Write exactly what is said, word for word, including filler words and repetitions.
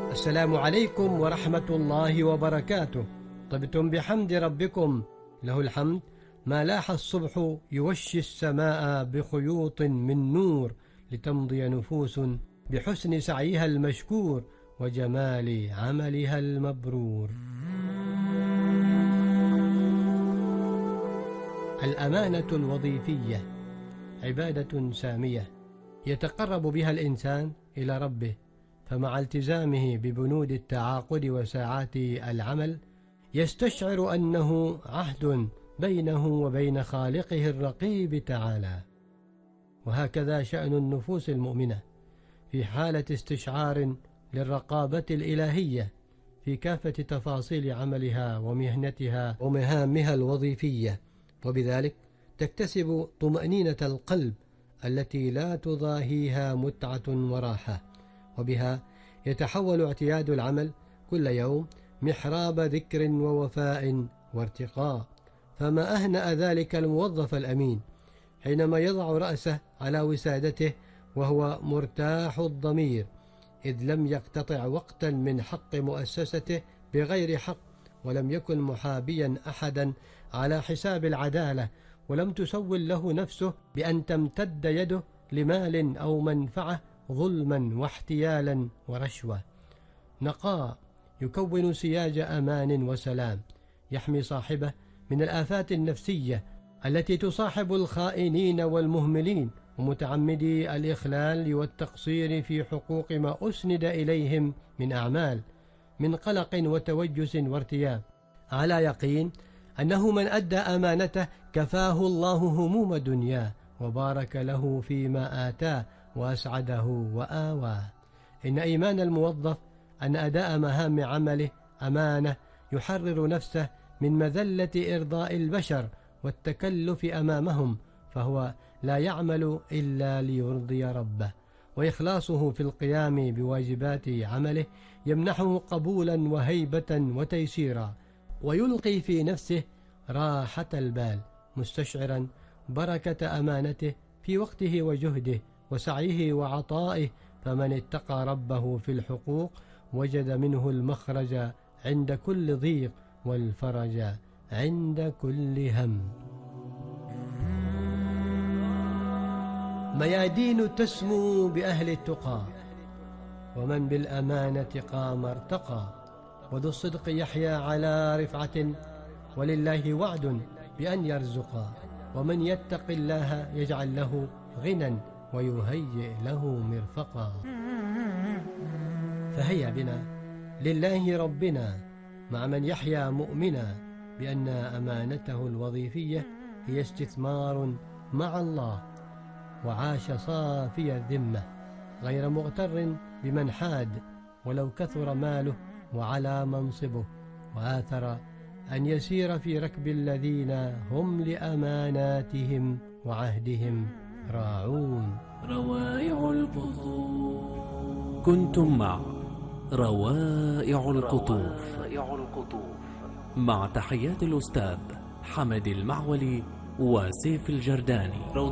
السلام عليكم ورحمة الله وبركاته. طبتم بحمد ربكم، له الحمد ما لاح الصبح يوشي السماء بخيوط من نور، لتمضي نفوس بحسن سعيها المشكور وجمال عملها المبرور. الأمانة الوظيفية عبادة سامية يتقرب بها الإنسان إلى ربه، فمع التزامه ببنود التعاقد وساعات العمل يستشعر أنه عهد بينه وبين خالقه الرقيب تعالى. وهكذا شأن النفوس المؤمنة في حالة استشعار للرقابة الإلهية في كافة تفاصيل عملها ومهنتها ومهامها الوظيفية، وبذلك تكتسب طمأنينة القلب التي لا تضاهيها متعة وراحة، وبها يتحول اعتياد العمل كل يوم محراب ذكر ووفاء وارتقاء. فما أهنأ ذلك الموظف الأمين حينما يضع رأسه على وسادته وهو مرتاح الضمير، إذ لم يقتطع وقتا من حق مؤسسته بغير حق، ولم يكن محابيا أحدا على حساب العدالة، ولم تسول له نفسه بأن تمتد يده لمال أو منفعة ظلما واحتيالا ورشوة. نقاء يكون سياج أمان وسلام يحمي صاحبه من الآفات النفسية التي تصاحب الخائنين والمهملين ومتعمدي الإخلال والتقصير في حقوق ما أسند إليهم من أعمال، من قلق وتوجس وارتياب، على يقين أنه من أدى أمانته كفاه الله هموم دنياه وبارك له فيما آتاه وأسعده وآواه. إن إيمان الموظف أن أداء مهام عمله أمانة يحرر نفسه من مذلة إرضاء البشر والتكلف أمامهم، فهو لا يعمل إلا ليرضي ربه، وإخلاصه في القيام بواجبات عمله يمنحه قبولا وهيبة وتيسيرا، ويلقي في نفسه راحة البال، مستشعرا بركة أمانته في وقته وجهده وسعيه وعطائه. فمن اتقى ربه في الحقوق وجد منه المخرج عند كل ضيق والفرج عند كل هم. ميادين تسمو بأهل التقى، ومن بالأمانة قام ارتقى، وذو الصدق يحيا على رفعة، ولله وعد بأن يرزقا، ومن يتق الله يجعل له غنى ويهيئ له مرفقا. فهيا بنا لله ربنا مع من يحيا مؤمنا بأن أمانته الوظيفية هي استثمار مع الله، وعاش صافي الذمة غير مغتر بمن حاد ولو كثر ماله وعلى منصبه، وآثر أن يسير في ركب الذين هم لأماناتهم وعهدهم راعون. روائع القطوف. كنتم مع روائع القطوف مع تحيات الأستاذ حمد المعولي وسيف الجرداني.